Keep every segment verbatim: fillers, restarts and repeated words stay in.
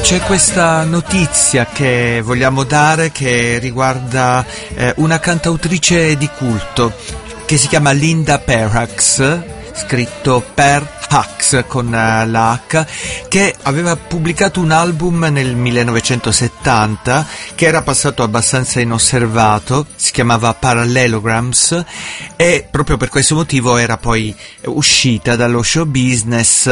c'è questa notizia che vogliamo dare che riguarda eh, una cantautrice di culto che si chiama Linda Perhacs, scritto Perhacs con uh, la H, che aveva pubblicato un album nel millenovecentosettanta che era passato abbastanza inosservato, si chiamava Parallelograms, e proprio per questo motivo era poi uscita dallo show business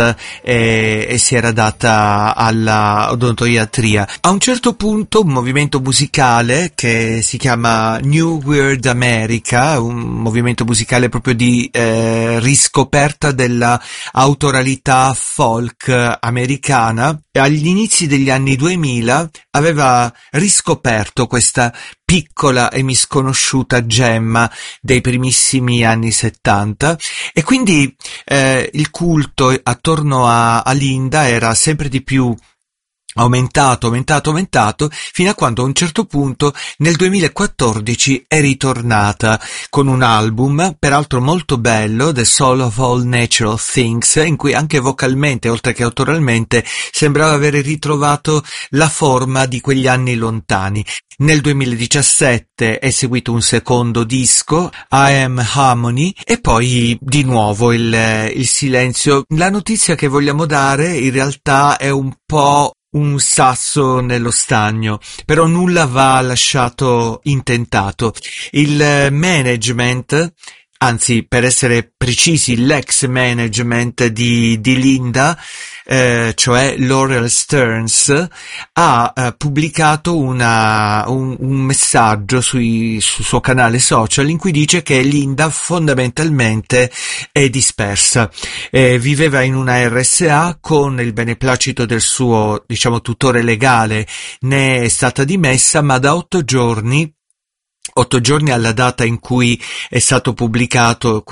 e, e si era data alla odontoiatria. A un certo punto un movimento musicale che si chiama New Weird America, un movimento musicale proprio di eh, riscoperta della autoralità folk americana, agli inizi degli anni duemila aveva riscoperto questa piccola e misconosciuta gemma dei primissimi anni settanta, e quindi eh, il culto attorno a, a Linda era sempre di più aumentato, aumentato, aumentato, fino a quando a un certo punto nel duemilaquattordici è ritornata con un album, peraltro molto bello, The Soul of All Natural Things, in cui anche vocalmente, oltre che autoralmente, sembrava avere ritrovato la forma di quegli anni lontani. Nel duemiladiciassette è seguito un secondo disco, I Am Harmony, e poi di nuovo il, il silenzio. La notizia che vogliamo dare in realtà è un po' un sasso nello stagno, però nulla va lasciato intentato. Il management, anzi per essere precisi l'ex management di, di Linda, eh, cioè Laurel Stearns, ha eh, pubblicato una, un, un messaggio sui, sul suo canale social in cui dice che Linda fondamentalmente è dispersa, eh, viveva in una R S A con il beneplacito del suo, diciamo, tutore legale, ne è stata dimessa, ma da otto giorni Otto giorni alla data in cui è stato pubblicato